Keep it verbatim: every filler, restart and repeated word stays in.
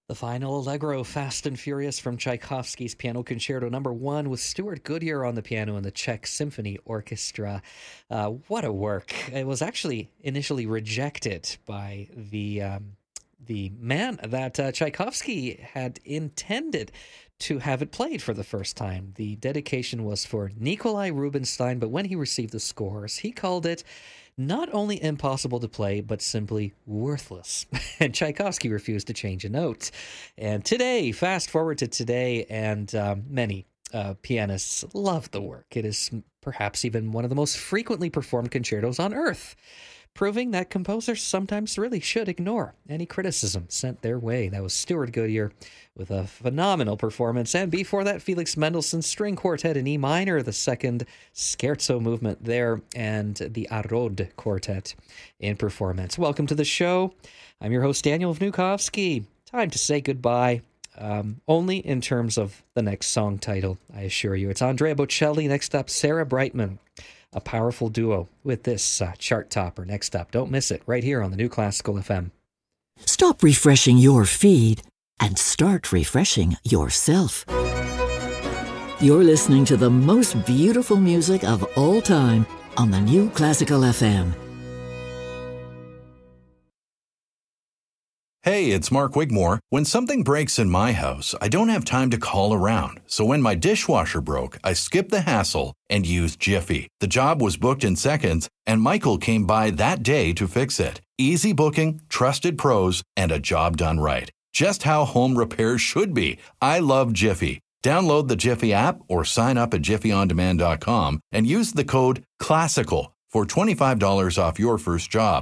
The final Allegro, Fast and Furious from Tchaikovsky's Piano Concerto Number One, with Stuart Goodyear on the piano and the Czech Symphony Orchestra. Uh, what a work! It was actually initially rejected by the um, the man that uh, Tchaikovsky had intended to have it played for the first time. The dedication was for Nikolai Rubinstein, but when he received the scores, he called it not only impossible to play, but simply worthless. And Tchaikovsky refused to change a note. And today, fast forward to today, and um, many uh, pianists love the work. It is perhaps even one of the most frequently performed concertos on earth, proving that composers sometimes really should ignore any criticism sent their way. That was Stuart Goodyear with a phenomenal performance. And before that, Felix Mendelssohn's String Quartet in E minor, the second scherzo movement there, and the Arod Quartet in performance. Welcome to the show. I'm your host, Daniel Vnukovsky. Time to say goodbye. Um, only in terms of the next song title, I assure you. It's Andrea Bocelli. Next up, Sarah Brightman. A powerful duo with this uh, chart topper. Next up, don't miss it, right here on the New Classical F M. Stop refreshing your feed and start refreshing yourself. You're listening to the most beautiful music of all time on the New Classical F M. Hey, it's Mark Wigmore. When something breaks in my house, I don't have time to call around. So when my dishwasher broke, I skipped the hassle and used Jiffy. The job was booked in seconds, and Michael came by that day to fix it. Easy booking, trusted pros, and a job done right. Just how home repairs should be. I love Jiffy. Download the Jiffy app or sign up at jiffy on demand dot com and use the code CLASSICAL for twenty-five dollars off your first job.